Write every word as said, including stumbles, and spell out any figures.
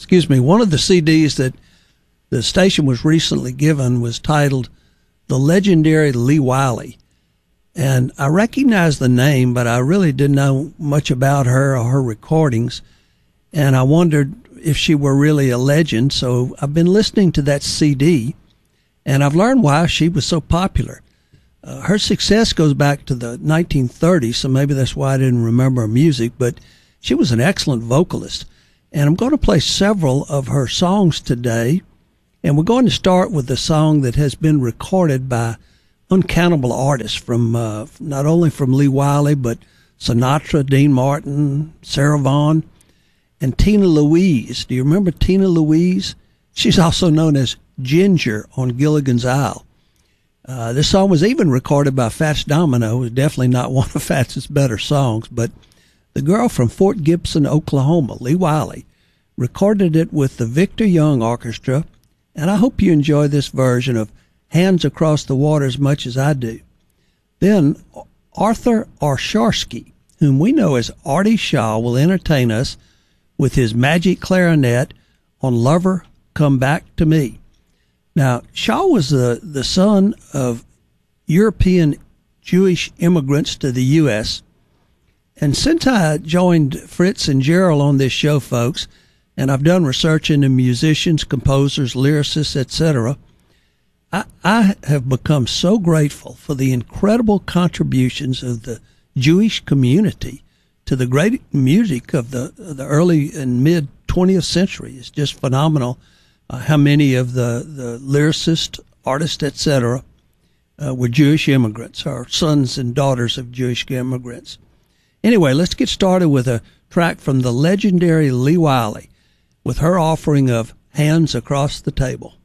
excuse me, one of the C Ds that the station was recently given was titled The Legendary Lee Wiley. And I recognized the name, but I really didn't know much about her or her recordings. And I wondered if she were really a legend. So I've been listening to that C D, and I've learned why she was so popular. Uh, her success goes back to the nineteen thirties, so maybe that's why I didn't remember her music, but she was an excellent vocalist. And I'm going to play several of her songs today, and we're going to start with the song that has been recorded by uncountable artists from uh, not only from Lee Wiley, but Sinatra, Dean Martin, Sarah Vaughan, and Tina Louise. Do you remember Tina Louise? She's also known as Ginger on Gilligan's Isle. Uh, this song was even recorded by Fats Domino. It was definitely not one of Fats's better songs, but the girl from Fort Gibson, Oklahoma, Lee Wiley, recorded it with the Victor Young Orchestra, and I hope you enjoy this version of Hands Across the Water as much as I do. Then Arthur Arsharsky, whom we know as Artie Shaw, will entertain us with his magic clarinet on Lover, Come Back to Me. Now, Shaw was the, the son of European Jewish immigrants to the U S, and since I joined Fritz and Gerald on this show, folks, and I've done research into musicians, composers, lyricists, et cetera, I, I have become so grateful for the incredible contributions of the Jewish community to the great music of the the early and mid twentieth century. It's just phenomenal uh, how many of the, the lyricists, artists, et cetera, uh, were Jewish immigrants, or sons and daughters of Jewish immigrants. Anyway, let's get started with a track from the legendary Lee Wiley with her offering of Hands Across the Table.